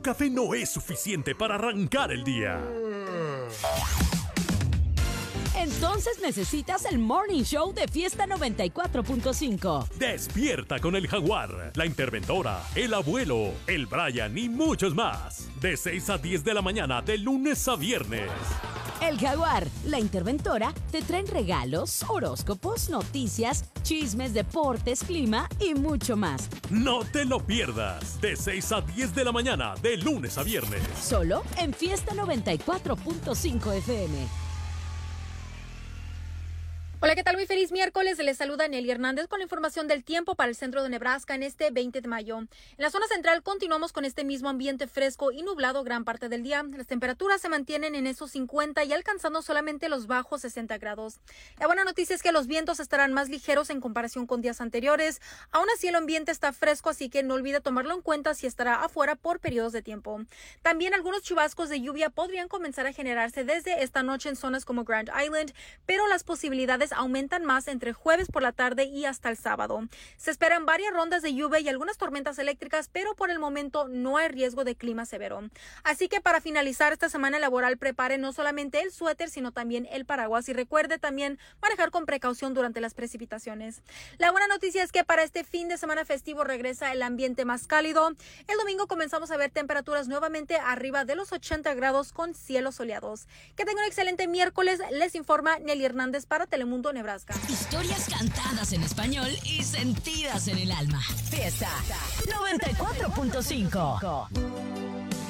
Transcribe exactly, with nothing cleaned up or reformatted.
café no es suficiente para arrancar el día. Entonces necesitas el Morning Show de Fiesta noventa y cuatro punto cinco. Despierta con el Jaguar, la Interventora, el Abuelo, el Brian y muchos más. De seis a diez de la mañana, de lunes a viernes. El Jaguar, la Interventora, te traen regalos, horóscopos, noticias, chismes, deportes, clima y mucho más. No te lo pierdas. De seis a diez de la mañana, de lunes a viernes. Solo en Fiesta noventa y cuatro punto cinco F M. Hola, ¿qué tal? Muy feliz miércoles. Les saluda Nelly Hernández con la información del tiempo para el centro de Nebraska en este veinte de mayo. En la zona central continuamos con este mismo ambiente fresco y nublado gran parte del día. Las temperaturas se mantienen en esos cincuenta y alcanzando solamente los bajos sesenta grados. La buena noticia es que los vientos estarán más ligeros en comparación con días anteriores. Aún así, el ambiente está fresco, así que no olvide tomarlo en cuenta si estará afuera por periodos de tiempo. También algunos chubascos de lluvia podrían comenzar a generarse desde esta noche en zonas como Grand Island, pero las posibilidades aumentan más entre jueves por la tarde y hasta el sábado. Se esperan varias rondas de lluvia y algunas tormentas eléctricas, pero por el momento no hay riesgo de clima severo. Así que para finalizar esta semana laboral, prepare no solamente el suéter, sino también el paraguas y recuerde también manejar con precaución durante las precipitaciones. La buena noticia es que para este fin de semana festivo regresa el ambiente más cálido. El domingo comenzamos a ver temperaturas nuevamente arriba de los ochenta grados con cielos soleados. Que tengan un excelente miércoles. Les informa Nelly Hernández para Telemundo, Nebraska. Historias cantadas en español y sentidas en el alma. Fiesta noventa y cuatro punto cinco.